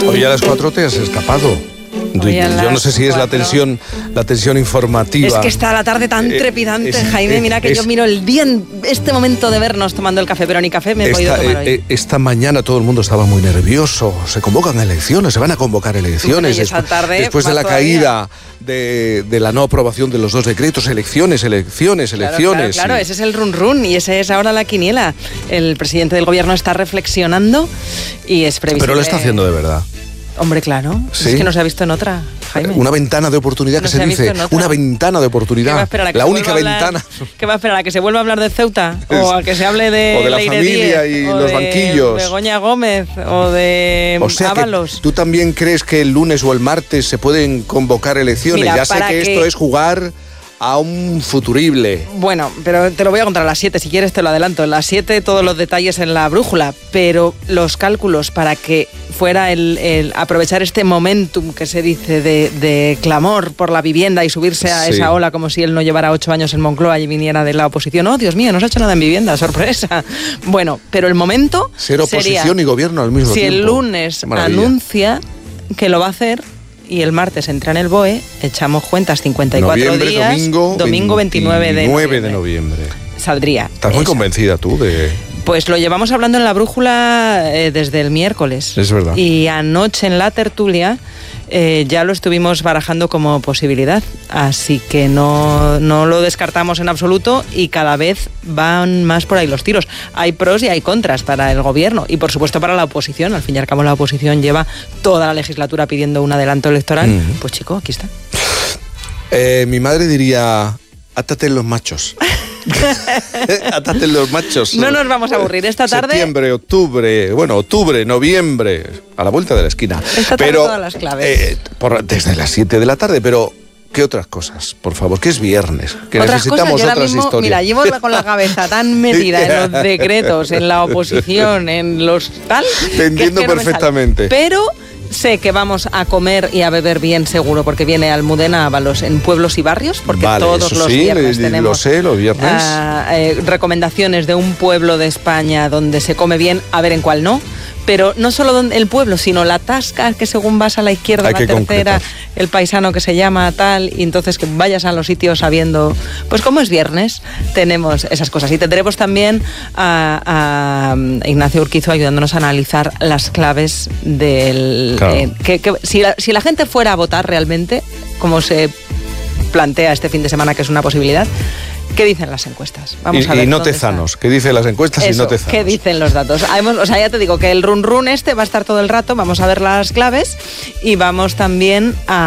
Hoy a las 4 te has escapado. Yo no sé si es la tensión informativa. Es que está la tarde tan trepidante, Jaime. Mira que yo miro el día en este momento de vernos tomando el café, pero ni café me he podido tomar hoy. Esta mañana todo el mundo estaba muy nervioso. Se convocan elecciones, se van a convocar elecciones. Y esa tarde, después de la caída de la no aprobación de los 2 decretos, elecciones. Claro, ese es el run y esa es ahora la quiniela. El presidente del gobierno está reflexionando y es previsible. Pero lo está haciendo de verdad. Hombre, claro. ¿Sí? Es que no se ha visto en otra, Jaime. Una ventana de oportunidad que se dice. Una ventana de oportunidad. La única ventana. ¿Qué va a esperar? ¿A que se vuelva a hablar de Ceuta? ¿O a que se hable de la familia y los banquillos? O de Begoña Gómez o de Ábalos. ¿Tú también crees que el lunes o el martes se pueden convocar elecciones? Mira, ya sé que esto es jugar a un futurible. Bueno, pero te lo voy a contar a las 7, si quieres te lo adelanto. A las 7 todos los detalles en la brújula, pero los cálculos para que fuera el aprovechar este momentum que se dice de clamor por la vivienda y subirse a esa ola como si él no llevara 8 años en Moncloa y viniera de la oposición. ¡Oh, Dios mío, no se ha hecho nada en vivienda! ¡Sorpresa! Bueno, pero el momento ser oposición sería, y gobierno al mismo tiempo. Si el lunes anuncia que lo va a hacer y el martes entra en el BOE, echamos cuentas, 54 días, domingo 29 de noviembre. Saldría. ¿Estás muy convencida tú de...? Pues lo llevamos hablando en la brújula desde el miércoles. Es verdad. Y anoche en la tertulia ya lo estuvimos barajando como posibilidad. Así que no lo descartamos en absoluto y cada vez van más por ahí los tiros. Hay pros y hay contras para el gobierno y por supuesto para la oposición. Al fin y al cabo la oposición lleva toda la legislatura pidiendo un adelanto electoral. Pues chico, aquí está. Mi madre diría, átate en los machos. Atate los machos. No nos vamos a aburrir esta tarde. Septiembre, octubre, noviembre, a la vuelta de la esquina. Esta tarde todas las claves. Desde las 7 de la tarde, pero ¿qué otras cosas? Por favor, que es viernes, que necesitamos otras historias. Mira, llevo con la cabeza tan metida en los decretos, en la oposición, en los tal. Te entiendo perfectamente. Pero sé que vamos a comer y a beber bien seguro, porque viene Almudena Ábalos en Pueblos y Barrios, porque todos los viernes tenemos lo sé, los viernes. Recomendaciones de un pueblo de España donde se come bien, a ver en cuál no. Pero no solo el pueblo, sino la tasca, que según vas a la izquierda, la tercera, el paisano que se llama tal, y entonces que vayas a los sitios sabiendo, pues como es viernes, tenemos esas cosas. Y tendremos también a Ignacio Urquizo ayudándonos a analizar las claves del... Claro. Si la gente fuera a votar realmente, como se plantea este fin de semana, que es una posibilidad, ¿qué dicen las encuestas? Vamos a ver. Y no tezanos. ¿Qué dicen las encuestas y no tezanos? ¿Qué dicen los datos? Ya te digo que el run va a estar todo el rato. Vamos a ver las claves y vamos también a